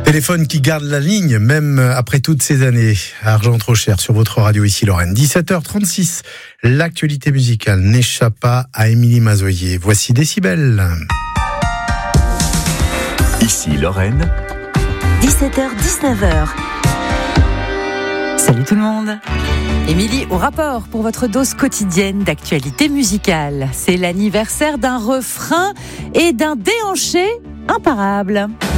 Téléphone qui garde la ligne, même après toutes ces années. Argent trop cher sur votre radio ici, Lorraine. 17h36, l'actualité musicale n'échappe pas à Émilie Mazoyer. Voici Décibel. Ici, Lorraine. 17h-19h. Salut tout le monde. Émilie au rapport pour votre dose quotidienne d'actualité musicale. C'est l'anniversaire d'un refrain et d'un déhanché imparable.